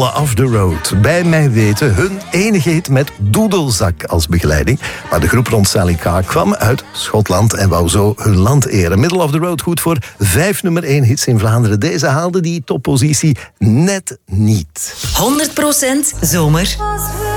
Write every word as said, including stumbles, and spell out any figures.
Middle of the Road. Bij mijn weten hun enige hit met Doedelzak als begeleiding. Maar de groep rond Sally K kwam uit Schotland en wou zo hun land eren. Middle of the Road goed voor vijf nummer één hits in Vlaanderen. Deze haalde die toppositie net niet. honderd procent zomer.